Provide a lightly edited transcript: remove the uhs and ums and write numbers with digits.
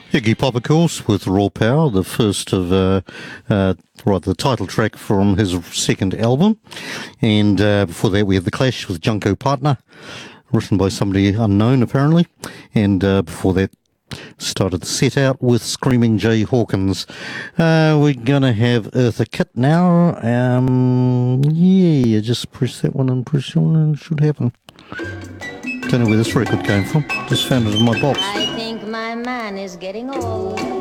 Iggy Pop, of course, with Raw Power, the first of, the title track from his second album. And before that, we had The Clash with Junko Partner, written by somebody unknown, apparently. And before that, started the set out with Screaming Jay Hawkins. We're going to have Eartha Kitt now. Just press that one and press on and it should happen. Don't know where this record came from. Just found it in my box. I think my man is getting old.